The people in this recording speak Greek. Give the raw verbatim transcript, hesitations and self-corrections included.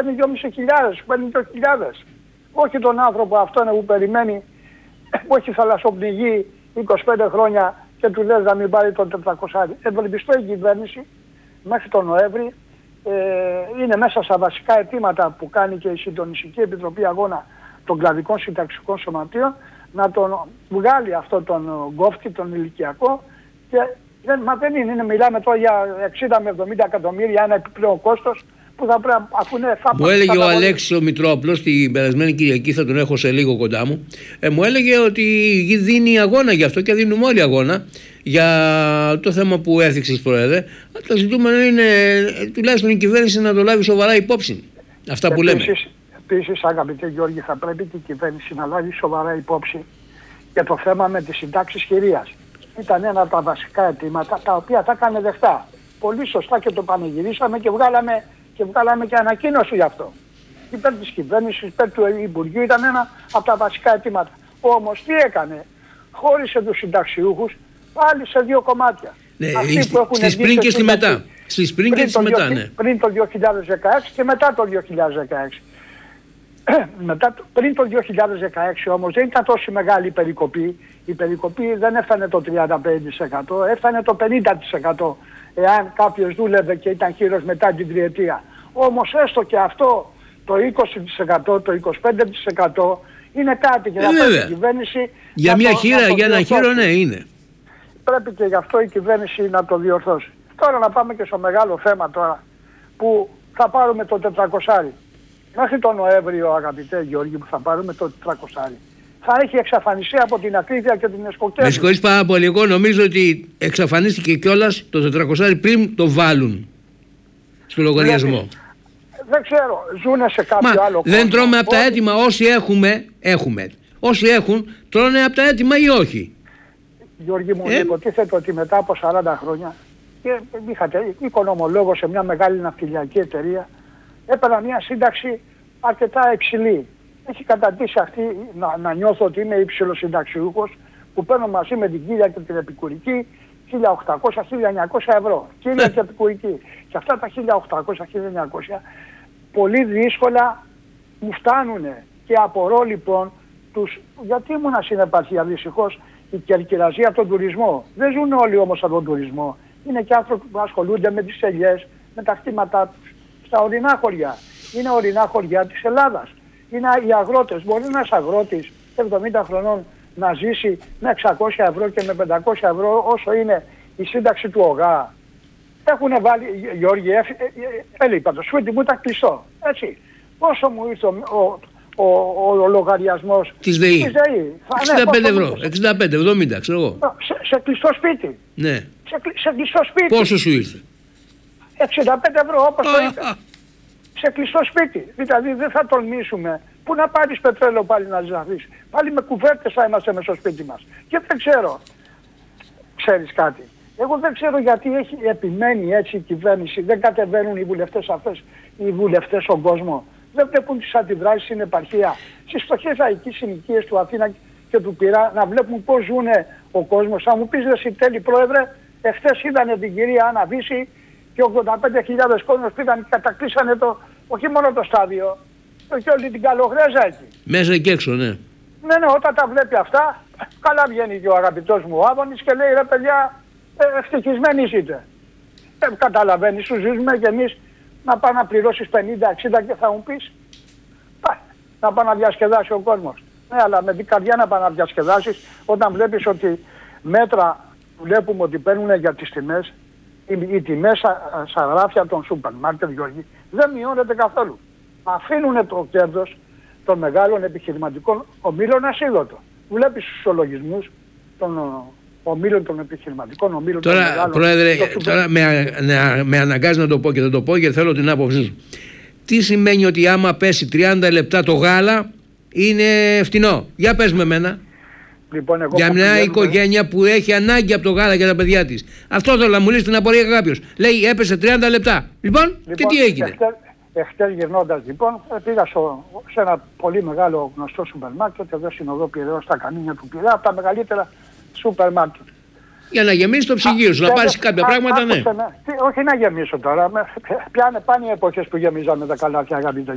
παίρνει δυόμισι χιλιάδες, σου παίρνει δύο χιλιάδες. Όχι τον άνθρωπο αυτόν που περιμένει, που έχει θαλασσοπνιγεί είκοσι πέντε χρόνια και του λες να μην πάρει τον τετρακόσια. Ευελπιστώ η κυβέρνηση μέχρι τον Νοέμβρη, ε, είναι μέσα στα βασικά αιτήματα που κάνει και η Συντονιστική Επιτροπή Αγώνα των Κλαδικών Συνταξικών Σωματείων, να τον βγάλει αυτό τον γκόφτη, τον ηλικιακό, και δεν, μα δεν είναι, είναι, μιλάμε τώρα για εξήντα με εβδομήντα εκατομμύρια, ένα επιπλέον κόστος που θα πρέπει, αφού είναι φάπα. Μου έλεγε ο Αλέξης ο Μητρόπουλος την περασμένη Κυριακή, θα τον έχω σε λίγο κοντά μου, ε, μου έλεγε ότι δίνει αγώνα γι' αυτό και δίνουμε όλοι αγώνα για το θέμα που έθιξες, Πρόεδρε. Το ζητούμενο είναι τουλάχιστον η κυβέρνηση να το λάβει σοβαρά υπόψη αυτά που επίσης, λέμε. Επίσης, αγαπητέ Γιώργη, θα πρέπει και η κυβέρνηση να λάβει σοβαρά υπόψη για το θέμα με τις συντάξεις χειρίας. Ήταν ένα από τα βασικά αιτήματα τα οποία θα έκανε δεχτά. Πολύ σωστά και το πανηγυρίσαμε και βγάλαμε και, βγάλαμε και ανακοίνωση γι' αυτό. Υπέρ της κυβέρνησης, υπέρ του Υπουργείου, ήταν ένα από τα βασικά αιτήματα. Όμως τι έκανε, χώρισε τους συνταξιούχους πάλι σε δύο κομμάτια. Ναι, στις πριν και στη μετά. Στις πριν και στη μετά, ναι. Πριν το δύο χιλιάδες δεκαέξι και μετά το δύο χιλιάδες δεκαέξι. Μετά, πριν το δύο χιλιάδες δεκαέξι όμως δεν ήταν τόσο μεγάλη η περικοπή. Η περικοπή δεν έφτανε το τριάντα πέντε τοις εκατό, έφτανε το πενήντα τοις εκατό εάν κάποιος δούλευε και ήταν χείρος μετά την τριετία. Όμως έστω και αυτό το είκοσι τοις εκατό, το είκοσι πέντε τοις εκατό είναι κάτι και ε, να πάει η κυβέρνηση. Για μια το, χείρα, για ένα χείρο, ναι, είναι. Πρέπει και γι' αυτό η κυβέρνηση να το διορθώσει. Τώρα να πάμε και στο μεγάλο θέμα τώρα που θα πάρουμε το τετρακόσια. Μέχρι τον Νοέμβριο, αγαπητέ Γιώργη, που θα πάρουμε το τετρακόσια, θα έχει εξαφανιστεί από την ακρίβεια και την εσκοκέρδη. Με συγχωρείς πάρα πολύ, εγώ νομίζω ότι εξαφανίστηκε κιόλας το τετρακόσια πριν το βάλουν στο λογαριασμό. Δηλαδή, δεν ξέρω, ζουνε σε κάποιο Μα, άλλο δεν κόσμο. τρώμε από τα έτοιμα, όσοι έχουμε, έχουμε. Όσοι έχουν, τρώνε από τα έτοιμα ή όχι. Γιώργη μου, ε? υποτίθεται ότι μετά από σαράντα χρόνια και είχατε οικονομολόγο σε μια μεγάλη ναυτιλιακή εταιρεία, έπαιρνα μια σύνταξη αρκετά υψηλή. Έχει καταντήσει αυτή να, να νιώθω ότι είμαι υψηλοσυνταξιούχος, που παίρνω μαζί με την Κύρια και την Επικουρική χίλια οκτακόσια με χίλια εννιακόσια ευρώ. Κύρια και Επικουρική. Και αυτά τα χίλια οκτακόσια με χίλια εννιακόσια πολύ δύσκολα μου φτάνουνε. Και απορώ λοιπόν τους, γιατί ήμουν συνεπαρχία, δυστυχώς η Κερκυραζή από τον τουρισμό. Δεν ζουν όλοι όμως από τον τουρισμό. Είναι και άνθρωποι που ασχολούνται με τις ελιές, με τα χτήματά τους. Στα ορεινά χωριά. Είναι ορεινά χωριά της Ελλάδας. Είναι οι αγρότες. Μπορεί ένας αγρότης εβδομήντα χρονών να ζήσει με εξακόσια ευρώ και με πεντακόσια ευρώ όσο είναι η σύνταξη του ΟΓΑ. Έχουν βάλει, Γιώργη, έλειπα το σπίτι μου ήταν κλειστό. Έτσι. Πόσο μου ήρθε ο, ο, ο, ο λογαριασμός της ΔΕΗ. Της ΔΕΗ. εξήντα πέντε ευρώ, εξήντα πέντε, εβδομήντα, ξέρω εγώ. Σε, σε κλειστό σπίτι. Ναι. Σε, σε κλειστό σπίτι. Πόσο σου ήρθε? εξήντα πέντε ευρώ, όπως το είπε. Σε κλειστό σπίτι. Δηλαδή δεν θα τολμήσουμε. Πού να πάρεις πετρέλαιο πάλι να ζητήσεις. Πάλι με κουβέρτες θα είμαστε μες στο σπίτι μας. Και δεν ξέρω. Ξέρεις κάτι. Εγώ δεν ξέρω γιατί έχει επιμένει έτσι η κυβέρνηση. Δεν κατεβαίνουν οι βουλευτές αυτές, οι βουλευτές στον κόσμο. Δεν βλέπουν τις αντιδράσεις στην επαρχία. Στις φτωχές λαϊκές συνοικίες του Αθήνα και του Πειραιά να βλέπουν πώς ζουν ο κόσμος. Θα μου πεις εσύ τέλει πρόεδρε, εχθές είδανε την κυρία Άννα Βύση και ογδόντα πέντε χιλιάδες κόσμος πήγαν και κατακτήσανε το, όχι μόνο το στάδιο, και όλη την Καλογρέζα εκεί. Μέσα και έξω, ναι. Ναι, ναι, όταν τα βλέπει αυτά, καλά βγαίνει και ο αγαπητός μου ο Άδωνης και λέει ρε παιδιά, ε, ευτυχισμένοι είστε. Ε, καταλαβαίνεις, σου ζήσουμε και εμείς να πάει να πληρώσεις πενήντα εξήντα και θα μου πεις, πάει, να πάει να διασκεδάσει ο κόσμος. Ναι, αλλά με την καρδιά να πάει να διασκεδάσεις όταν βλέπεις ότι μέτρα βλέπουμε ότι παίρνουν για τις τιμές, οι, οι τιμές στα γράφια των σούπερ μάρκετ, Γιώργη, δεν μειώνεται καθόλου. Αφήνουν το κέρδος των μεγάλων επιχειρηματικών ομίλων ασίδωτο. Βλέπεις τους ολογισμούς των ομίλων των επιχειρηματικών ομίλων τώρα, των μεγάλων. Πρόεδρε, τώρα με, με, με αναγκάζει να το πω και θα το πω και θέλω την άποψή σου. Τι σημαίνει ότι άμα πέσει τριάντα λεπτά το γάλα είναι φτηνό? Για πες με εμένα. Λοιπόν, εγώ για μια πηγαίνουμε... οικογένεια που έχει ανάγκη από το γάλα για τα παιδιά της. Αυτό θέλω να μου λύσει την απορία κάποιος. Λέει έπεσε τριάντα λεπτά. Λοιπόν, λοιπόν και τι έγινε? Εχθές, εχθές γυρνώντας λοιπόν πήγα στο, σε ένα πολύ μεγάλο γνωστό σούπερ μάρκετ εδώ στην οδό Πειραιώς στα Καμίνια του Πειραιά, από τα μεγαλύτερα σούπερ μάρκετ. Για να γεμίσει το ψυγείο σου, να πάρεις κάποια α, πράγματα, α, ναι. Με, τι, όχι να γεμίσω τώρα, με, πιάνε πάνε οι εποχές που γεμίζαμε τα καλάθια, αγαπητέ.